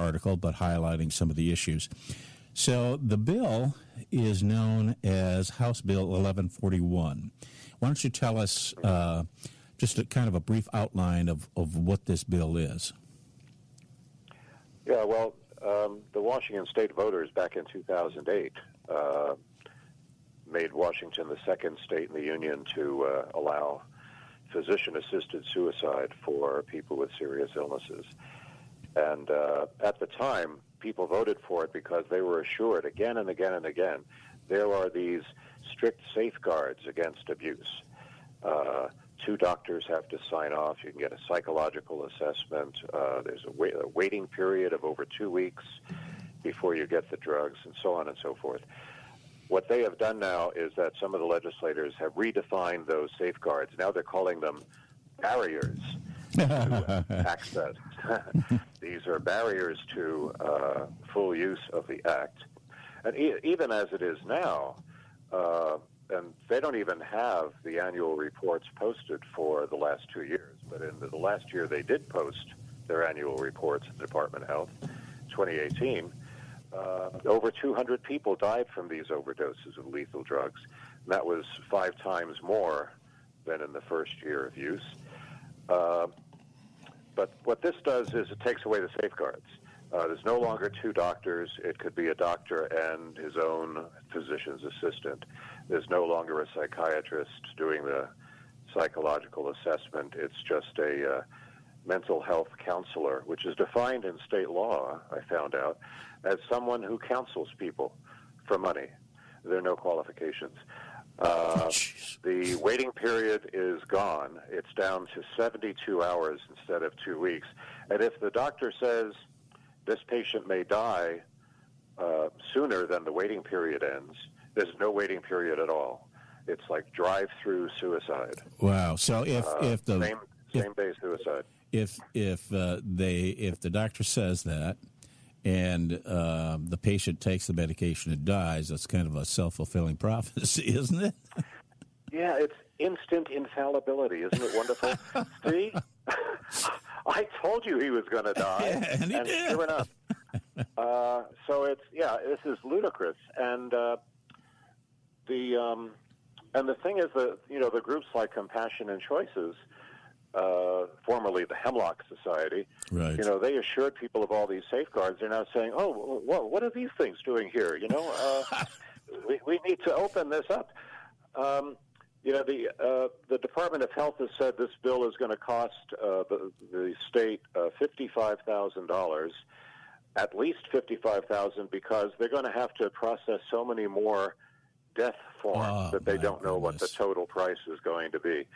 article, but highlighting some of the issues. So the bill is known as House Bill 1141. Why don't you tell us just a kind of a brief outline of what this bill is? Yeah, well, the Washington State voters back in 2008 made Washington the second state in the union to allow physician-assisted suicide for people with serious illnesses. And at the time, people voted for it because they were assured again and again and again there are these strict safeguards against abuse. 2 doctors have to sign off. You can get a psychological assessment. There's a waiting period of over 2 weeks before you get the drugs, and so on and so forth. What they have done now is that some of the legislators have redefined those safeguards. Now they're calling them barriers to access. These are barriers to full use of the act. And even as it is now, and they don't even have the annual reports posted for the last 2 years, but in the last year they did post their annual reports at the Department of Health, 2018. Over 200 people died from these overdoses of lethal drugs. And that was 5 times more than in the first year of use. But what this does is it takes away the safeguards. There's no longer 2 doctors. It could be a doctor and his own physician's assistant. There's no longer a psychiatrist doing the psychological assessment. It's just a mental health counselor, which is defined in state law, I found out, as someone who counsels people for money. There are no qualifications. The waiting period is gone. It's down to 72 hours instead of 2 weeks. And if the doctor says this patient may die sooner than the waiting period ends, there's no waiting period at all. It's like drive-through suicide. Wow! So if the same day suicide. If the doctor says that, and the patient takes the medication and dies, that's kind of a self-fulfilling prophecy, isn't it? Yeah, it's instant infallibility. Isn't it wonderful? See? I told you he was going to die, yeah, and he did. Sure enough. So this is ludicrous, and the thing is that the groups like Compassion and Choices, formerly the Hemlock Society, right. They assured people of all these safeguards. They're now saying, "Oh, well, what are these things doing here?" We need to open this up. The Department of Health has said this bill is going to cost the state $55,000, at least $55,000, because they're going to have to process so many more death forms that they don't know what the total price is going to be.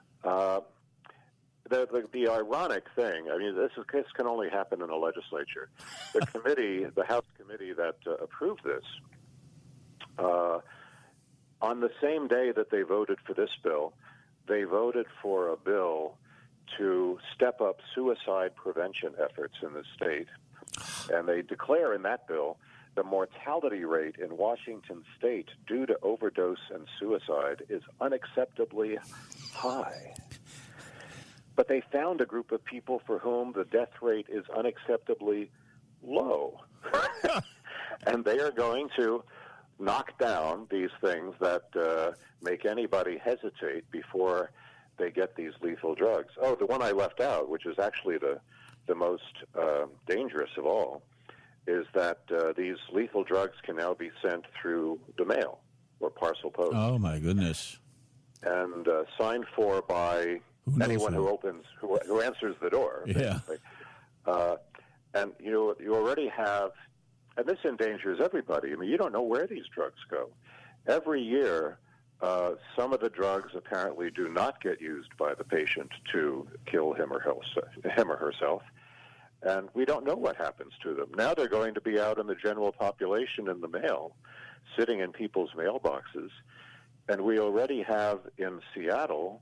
The ironic thing, this can only happen in a legislature. The committee, the House committee that approved this, on the same day that they voted for this bill, they voted for a bill to step up suicide prevention efforts in the state. And they declare in that bill the mortality rate in Washington state due to overdose and suicide is unacceptably high. But they found a group of people for whom the death rate is unacceptably low. And they are going to knock down these things that make anybody hesitate before they get these lethal drugs. Oh, the one I left out, which is actually the most dangerous of all, is that these lethal drugs can now be sent through the mail or parcel post. Oh, my goodness. And signed for by anyone who answers the door. Yeah. And you already have, and this endangers everybody. You don't know where these drugs go. Every year, some of the drugs apparently do not get used by the patient to kill him or herself. And we don't know what happens to them. Now they're going to be out in the general population in the mail, sitting in people's mailboxes. And we already have in Seattle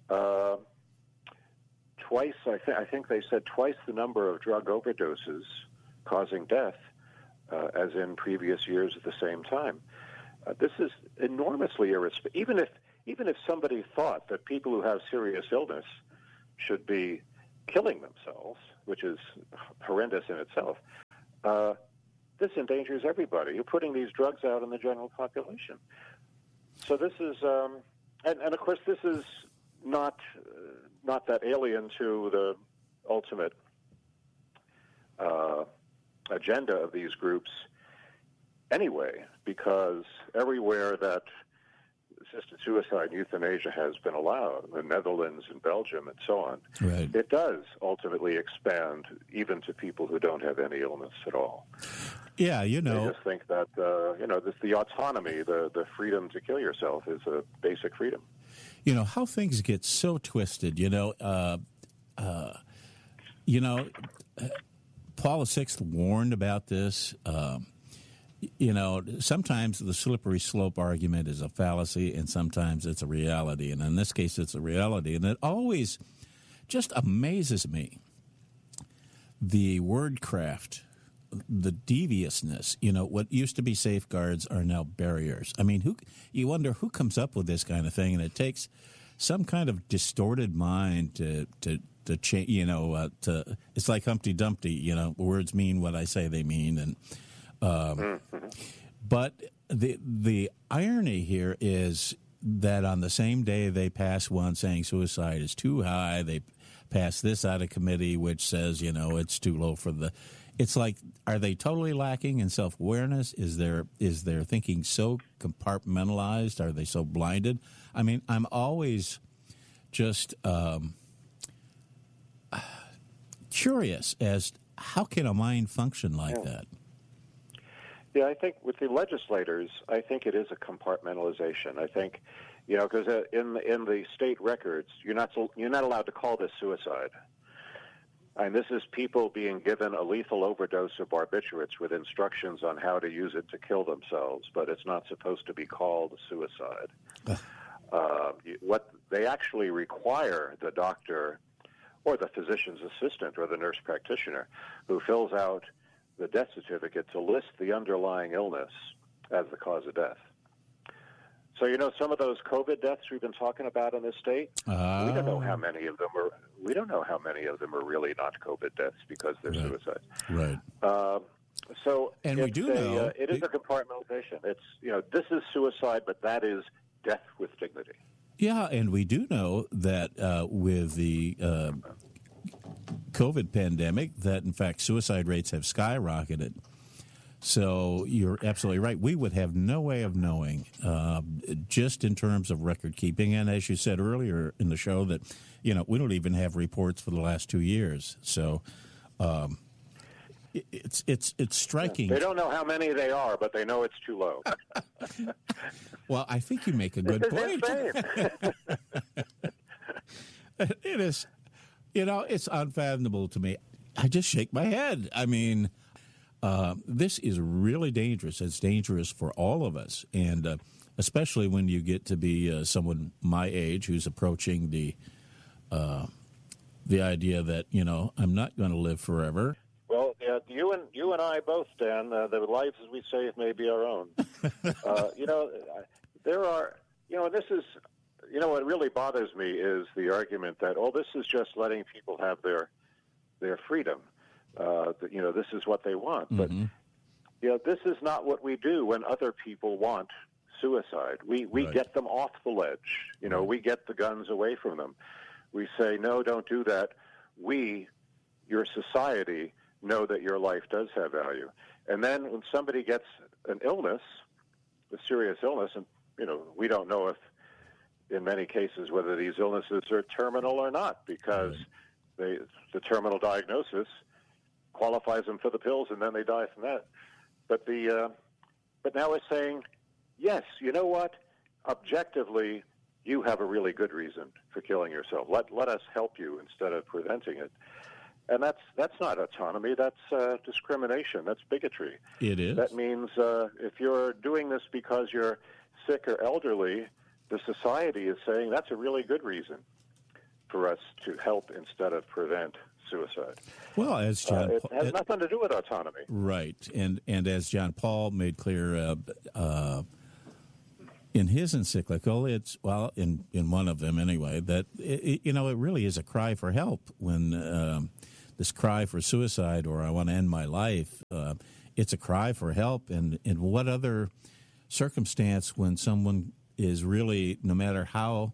twice, I think they said twice the number of drug overdoses causing death as in previous years at the same time. This is enormously irresponsible. Even if somebody thought that people who have serious illness should be killing themselves, which is horrendous in itself, this endangers everybody. You're putting these drugs out in the general population. So this is, and of course, this is not that alien to the ultimate agenda of these groups anyway, because everywhere that assisted suicide and euthanasia has been allowed, the Netherlands and Belgium and so on, right, it does ultimately expand even to people who don't have any illness at all. Yeah, I just think that, the autonomy, the freedom to kill yourself is a basic freedom. You know, how things get so twisted, Paul VI warned about this. Sometimes the slippery slope argument is a fallacy, and sometimes it's a reality. And in this case, it's a reality. And it always just amazes me, the wordcraft, the deviousness. What used to be safeguards are now barriers. I mean, you wonder who comes up with this kind of thing, and it takes some kind of distorted mind to change. It's like Humpty Dumpty. Words mean what I say they mean, and but the irony here is that on the same day they pass one saying suicide is too high, they pass this out of committee which says it's too low for the. It's like, are they totally lacking in self-awareness? Is their thinking so compartmentalized? Are they so blinded? I mean, I'm always just curious as how can a mind function like that? Yeah, I think with the legislators, I think it is a compartmentalization. I think, because in the state records, you're not allowed to call this suicide. And this is people being given a lethal overdose of barbiturates with instructions on how to use it to kill themselves, but it's not supposed to be called suicide. What they actually require the doctor or the physician's assistant or the nurse practitioner who fills out the death certificate to list the underlying illness as the cause of death. So, some of those COVID deaths we've been talking about in this state, we don't know how many of them are. We don't know how many of them are really not COVID deaths because they're suicides. Right. And we do know it is a compartmentalization. It's this is suicide, but that is death with dignity. Yeah, and we do know that with the COVID pandemic, that in fact suicide rates have skyrocketed. So you're absolutely right. We would have no way of knowing, just in terms of record keeping. And as you said earlier in the show, that we don't even have reports for the last 2 years. So it's striking. They don't know how many they are, but they know it's too low. Well, I think you make a good point. It is. It's unfathomable to me. I just shake my head. I mean, this is really dangerous. It's dangerous for all of us, and especially when you get to be someone my age who's approaching the idea that I'm not going to live forever. Well, you and I both, Dan. The lives as we save may be our own. There are, and this is. What really bothers me is the argument that, this is just letting people have their freedom. This is what they want. Mm-hmm. But, this is not what we do when other people want suicide. We Right. get them off the ledge. We get the guns away from them. We say, no, don't do that. We, your society, know that your life does have value. And then when somebody gets an illness, a serious illness, and, we don't know if, in many cases, whether these illnesses are terminal or not, because the terminal diagnosis qualifies them for the pills, and then they die from that. But now we're saying, yes, you know what? Objectively, you have a really good reason for killing yourself. Let us help you instead of preventing it. And that's not autonomy. That's discrimination. That's bigotry. It is. That means if you're doing this because you're sick or elderly, the society is saying that's a really good reason for us to help instead of prevent suicide. Well, as John, it has nothing to do with autonomy, right? And as John Paul made clear in his encyclical, it's in one of them anyway, that it really is a cry for help when this cry for suicide or I want to end my life. It's a cry for help. And in what other circumstance when someone is really, no matter how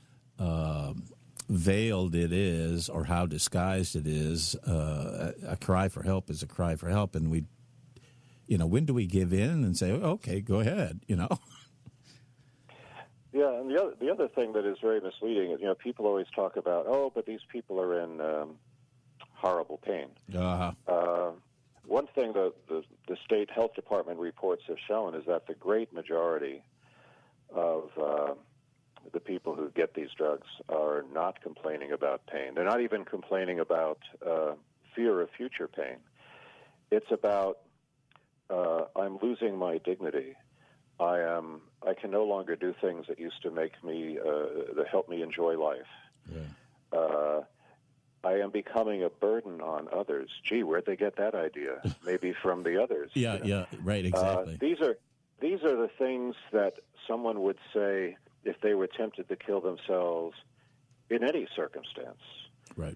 veiled it is or how disguised it is, a cry for help is a cry for help. And we, when do we give in and say, oh, okay, go ahead, Yeah, and the other thing that is very misleading is, people always talk about, but these people are in horrible pain. Uh-huh. One thing that the state health department reports have shown is that the great majority of the people who get these drugs are not complaining about pain. They're not even complaining about fear of future pain. It's about, I'm losing my dignity. I can no longer do things that used to make me, that help me enjoy life. Yeah. I am becoming a burden on others. Gee, where'd they get that idea? Maybe from the others. Yeah, right, exactly. These are the things that someone would say if they were tempted to kill themselves in any circumstance. Right.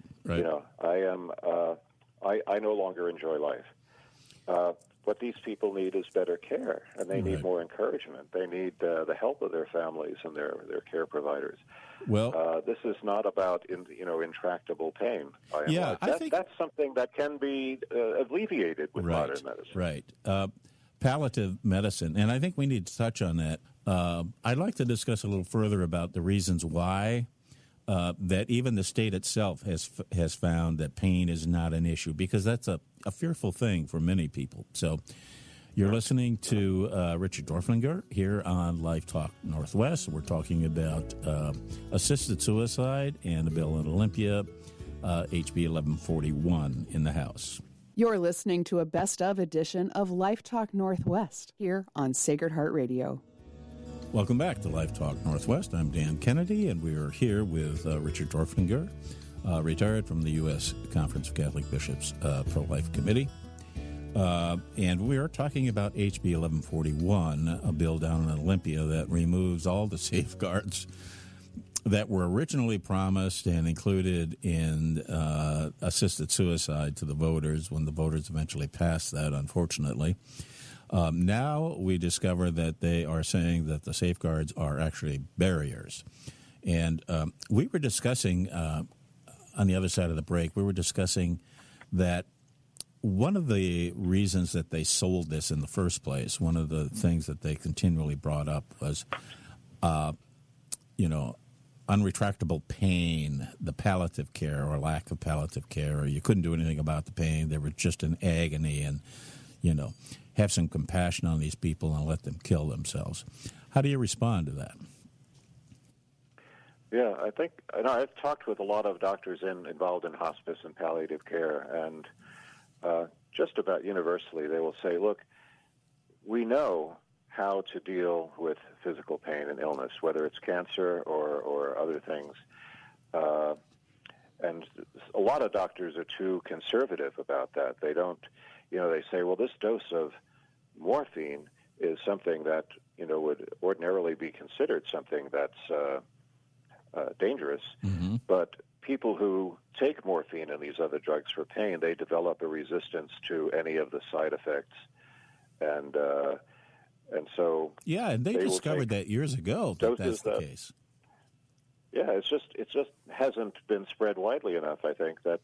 I no longer enjoy life. What these people need is better care, and they need more encouragement. They need the help of their families and their care providers. Well, this is not about intractable pain. I think that's something that can be alleviated with modern medicine. Right. Palliative medicine, and I think we need to touch on that. I'd like to discuss a little further about the reasons why that even the state itself has found that pain is not an issue, because that's a fearful thing for many people. So you're listening to Richard Dorflinger here on Life Talk Northwest. We're talking about assisted suicide and a bill in Olympia, HB 1141 in the House. You're listening to a best-of edition of Life Talk Northwest here on Sacred Heart Radio. Welcome back to Life Talk Northwest. I'm Dan Kennedy, and we are here with Richard Dorflinger, retired from the U.S. Conference of Catholic Bishops Pro-Life Committee. And we are talking about HB 1141, a bill down in Olympia that removes all the safeguards that were originally promised and included in assisted suicide to the voters when the voters eventually passed that, unfortunately. Now we discover that they are saying that the safeguards are actually barriers. And we were discussing, on the other side of the break, we were discussing that one of the reasons that they sold this in the first place, one of the things that they continually brought up was, unretractable pain, the palliative care or lack of palliative care, or you couldn't do anything about the pain. They were just in agony and, have some compassion on these people and let them kill themselves. How do you respond to that? Yeah, I think I've talked with a lot of doctors involved in hospice and palliative care, and just about universally they will say, look, we know how to deal with physical pain and illness, whether it's cancer or other things. And a lot of doctors are too conservative about that. They don't, they say, well, this dose of morphine is something that, would ordinarily be considered something that's dangerous. Mm-hmm. But people who take morphine and these other drugs for pain, they develop a resistance to any of the side effects. And so... Yeah, and they discovered that years ago that that's the case. Yeah, it just hasn't been spread widely enough, I think, that,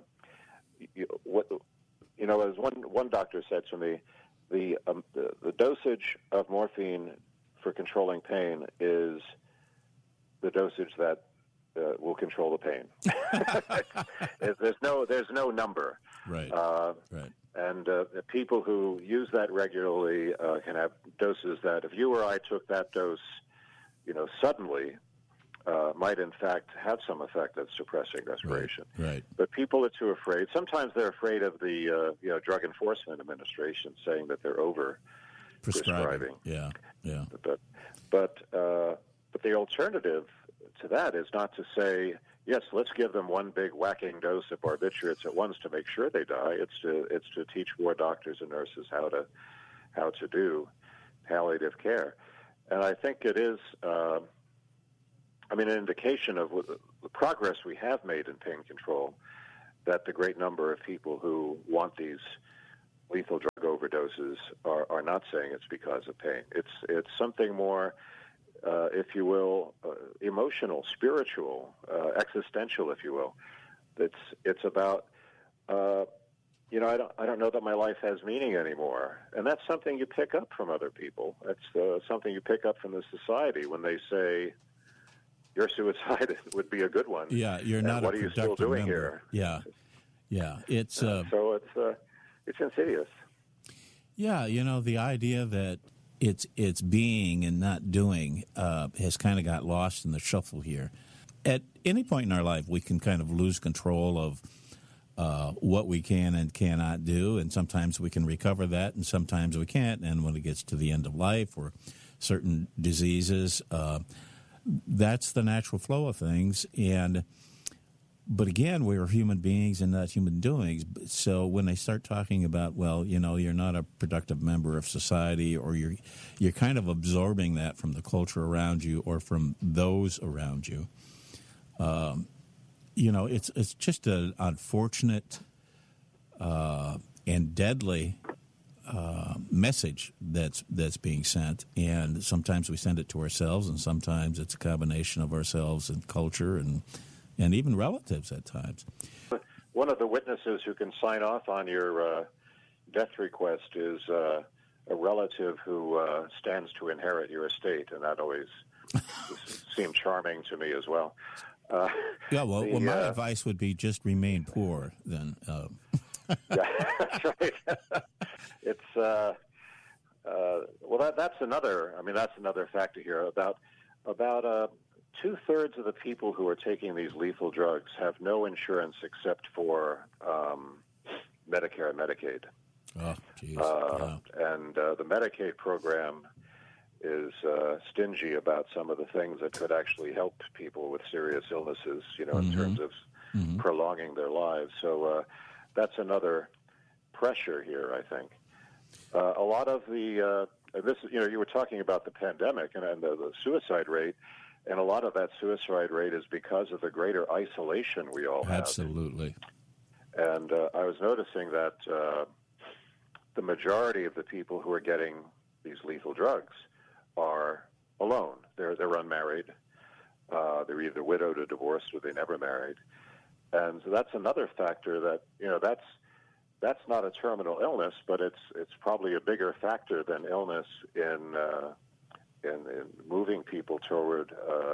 as one doctor said to me, the dosage of morphine for controlling pain is the dosage that will control the pain. There's no number. Right. Right. And people who use that regularly can have doses that, if you or I took that dose, suddenly, might in fact have some effect of suppressing respiration. Right. But people are too afraid. Sometimes they're afraid of the Drug Enforcement Administration saying that they're over prescribing. Yeah. But the alternative to that is not to say, yes, let's give them one big whacking dose of barbiturates at once to make sure they die. It's to teach more doctors and nurses how to do palliative care. And I think it is, an indication of the progress we have made in pain control, that the great number of people who want these lethal drug overdoses are not saying it's because of pain. It's something more, if you will, emotional, spiritual, existential, if you will. It's about, I don't know that my life has meaning anymore, and that's something you pick up from other people. That's something you pick up from the society when they say your suicide would be a good one. Yeah, you're not what a are you productive still doing member. here? Yeah. It's so it's insidious. Yeah, the idea that it's being and not doing has kind of got lost in the shuffle here. At any point in our life, we can kind of lose control of what we can and cannot do, and sometimes we can recover that, and sometimes we can't. And when it gets to the end of life or certain diseases, that's the natural flow of things. But again, we are human beings and not human doings. So when they start talking about, well, you're not a productive member of society, or you're kind of absorbing that from the culture around you or from those around you, it's just an unfortunate and deadly message that's being sent. And sometimes we send it to ourselves, and sometimes it's a combination of ourselves and culture and even relatives at times. One of the witnesses who can sign off on your death request is a relative who stands to inherit your estate, and that always seemed charming to me as well. My advice would be just remain poor then. Yeah, that's right. It's that's another factor here about 2/3 of the people who are taking these lethal drugs have no insurance except for Medicare and Medicaid. Oh, geez. And the Medicaid program is stingy about some of the things that could actually help people with serious illnesses, in terms of prolonging their lives. So that's another pressure here, I think. A lot of the you were talking about the pandemic and the suicide rate. And a lot of that suicide rate is because of the greater isolation we all have. Absolutely. And I was noticing that the majority of the people who are getting these lethal drugs are alone. They're unmarried. They're either widowed or divorced, or they never married. And so that's another factor that that's not a terminal illness, but it's probably a bigger factor than illness in moving people toward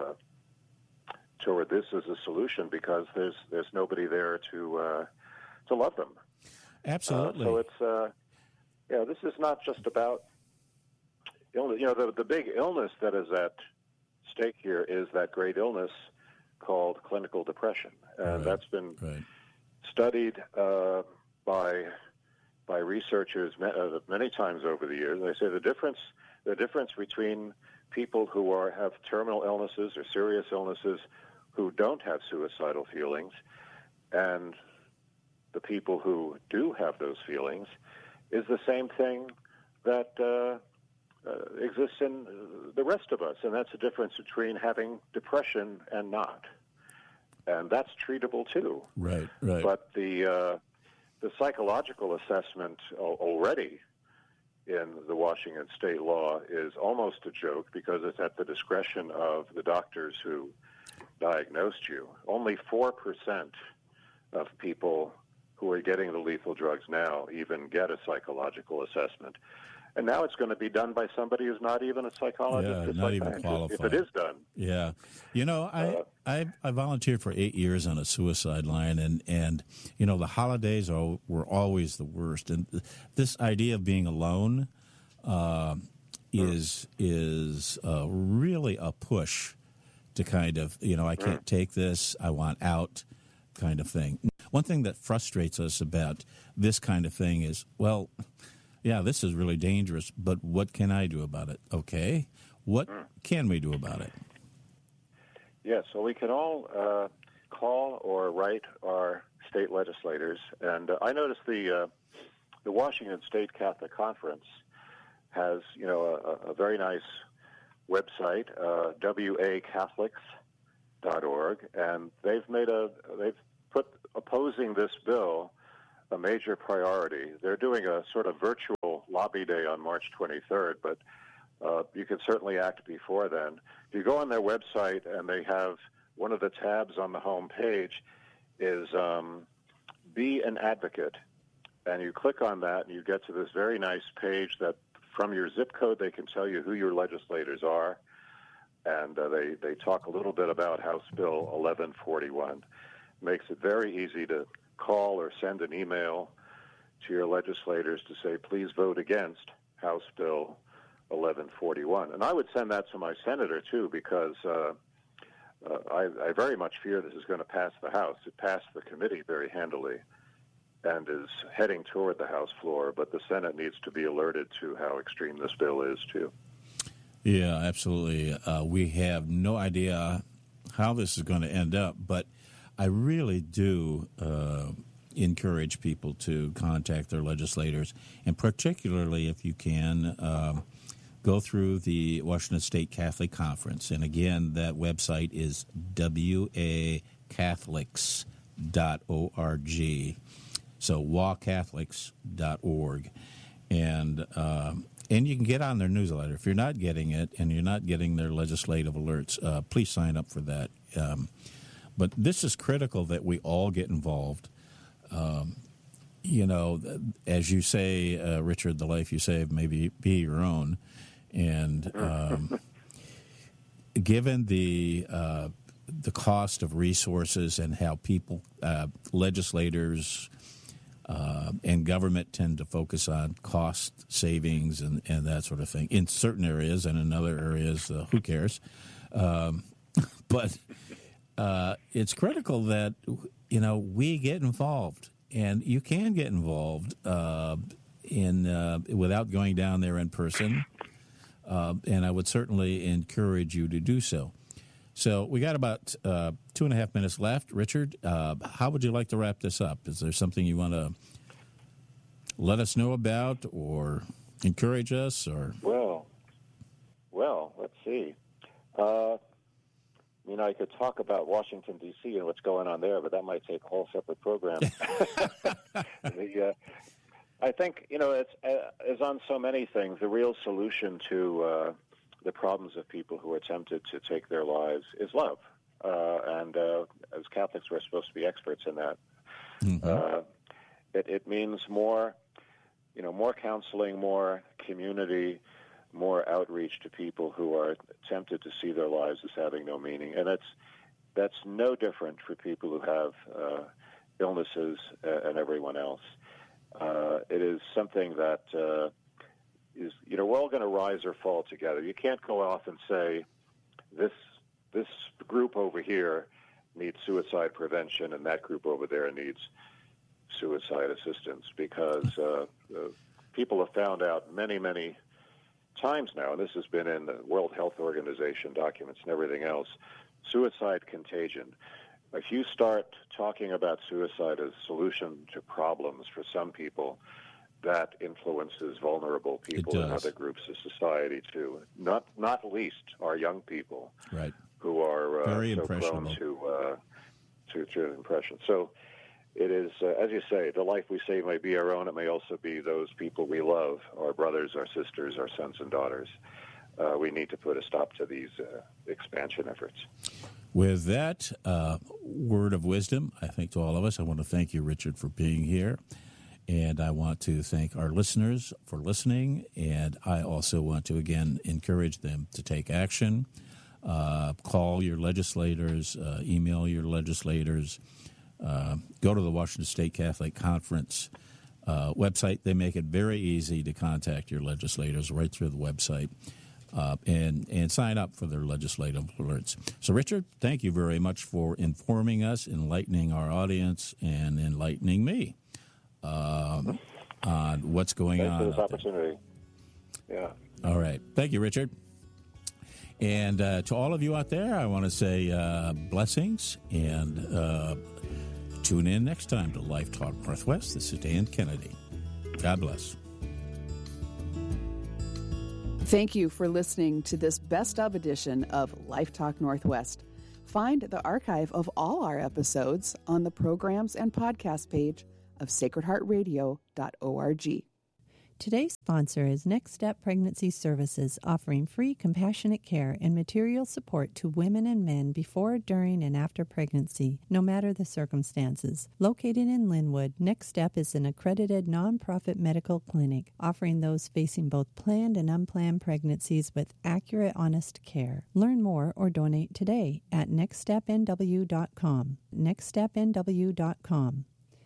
this as a solution, because there's nobody there to love them. Absolutely. So it's this is not just about illness. The big illness that is at stake here is that great illness called clinical depression, and that's been studied by researchers many times over the years. They say the difference between people who have terminal illnesses or serious illnesses who don't have suicidal feelings and the people who do have those feelings is the same thing that exists in the rest of us, and that's the difference between having depression and not. And that's treatable too. Right. But the psychological assessment already in the Washington state law is almost a joke, because it's at the discretion of the doctors who diagnosed you. Only 4% of people who are getting the lethal drugs now even get a psychological assessment. And now it's going to be done by somebody who's not even a psychologist. Yeah, not even qualified. If it is done. Yeah. I volunteered for 8 years on a suicide line, and the holidays were always the worst. And this idea of being alone is really a push to kind of, I can't take this, I want out kind of thing. One thing that frustrates us about this kind of thing is, well, yeah, this is really dangerous, but what can I do about it? Okay, what can we do about it? Yes, well, we can all call or write our state legislators, and I noticed the Washington State Catholic Conference has, a very nice website, wacatholics.org, and they've put opposing this bill a major priority. They're doing a sort of virtual lobby day on March 23rd, but you can certainly act before then. If you go on their website, and they have one of the tabs on the home page is Be an Advocate. And you click on that, and you get to this very nice page that from your zip code, they can tell you who your legislators are. And they talk a little bit about House Bill 1141. Makes it very easy to call or send an email to your legislators to say, please vote against House Bill 1141. And I would send that to my senator, too, because I very much fear this is going to pass the House. It passed the committee very handily and is heading toward the House floor, but the Senate needs to be alerted to how extreme this bill is, too. Yeah, absolutely. We have no idea how this is going to end up, but I really do encourage people to contact their legislators, and particularly if you can, go through the Washington State Catholic Conference. And again, that website is wacatholics.org. So wacatholics.org. And you can get on their newsletter. If you're not getting it and you're not getting their legislative alerts, please sign up for that. But this is critical that we all get involved. As you say, Richard, the life you save may be your own. And given the cost of resources and how people, legislators, and government tend to focus on cost savings and that sort of thing in certain areas, and in other areas, who cares? But it's critical that, we get involved. And you can get involved without going down there in person. And I would certainly encourage you to do so. So we got about 2.5 minutes left. Richard, how would you like to wrap this up? Is there something you want to let us know about or encourage us? Or Well, let's see. I could talk about Washington, D.C. and what's going on there, but that might take a whole separate program. I think, it's as on so many things, the real solution to the problems of people who are tempted to take their lives is love. And as Catholics, we're supposed to be experts in that. Mm-hmm. It means more counseling, more community, more outreach to people who are tempted to see their lives as having no meaning. And that's no different for people who have illnesses and everyone else. It is something that is, we're all going to rise or fall together. You can't go off and say, this group over here needs suicide prevention and that group over there needs suicide assistance, because people have found out many, many times now, and this has been in the World Health Organization documents and everything else, suicide contagion. If you start talking about suicide as a solution to problems for some people, that influences vulnerable people in other groups of society too. Not least our young people, right, who are very so prone to impression. So it is, as you say, the life we save may be our own. It may also be those people we love, our brothers, our sisters, our sons and daughters. We need to put a stop to these expansion efforts. With that word of wisdom, I think to all of us, I want to thank you, Richard, for being here. And I want to thank our listeners for listening. And I also want to, again, encourage them to take action. Call your legislators, email your legislators, go to the Washington State Catholic Conference website. They make it very easy to contact your legislators right through the website. And sign up for their legislative alerts. So, Richard, thank you very much for informing us, enlightening our audience, and enlightening me on what's going on. Thanks for this opportunity. Yeah. All right. Thank you, Richard. And to all of you out there, I want to say blessings, and tune in next time to Life Talk Northwest. This is Dan Kennedy. God bless. Thank you for listening to this best of edition of Life Talk Northwest. Find the archive of all our episodes on the programs and podcast page of sacredheartradio.org. Today's sponsor is Next Step Pregnancy Services, offering free compassionate care and material support to women and men before, during, and after pregnancy, no matter the circumstances. Located in Linwood, Next Step is an accredited nonprofit medical clinic, offering those facing both planned and unplanned pregnancies with accurate, honest care. Learn more or donate today at nextstepnw.com. nextstepnw.com.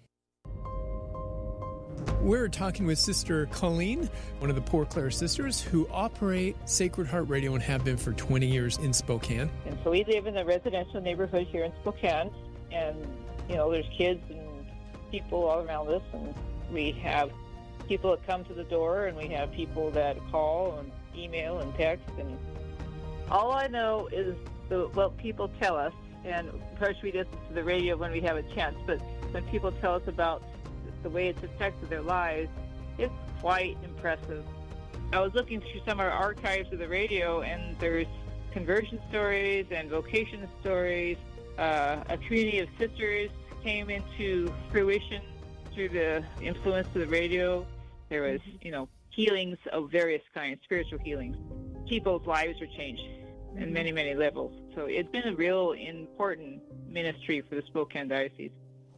We're talking with Sister Colleen, one of the Poor Clare sisters, who operate Sacred Heart Radio and have been for 20 years in Spokane. And so we live in a residential neighborhood here in Spokane, and, there's kids and people all around us, and we have people that come to the door, and we have people that call and email and text, and all I know is what people tell us, and of course we listen to the radio when we have a chance, but when people tell us about the way it's affected their lives, it's quite impressive. I was looking through some of our archives of the radio, and there's conversion stories and vocation stories. A community of sisters came into fruition through the influence of the radio. There was, healings of various kinds, spiritual healings. People's lives were changed in many, many levels. So it's been a real important ministry for the Spokane Diocese.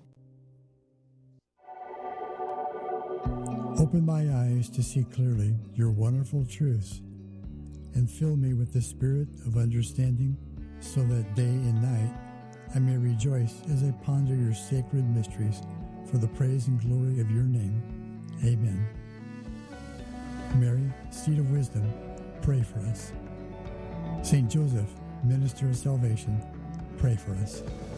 Open my eyes to see clearly your wonderful truths, and fill me with the spirit of understanding, so that day and night I may rejoice as I ponder your sacred mysteries for the praise and glory of your name. Amen. Mary, seat of wisdom, pray for us. Saint Joseph, minister of salvation, pray for us.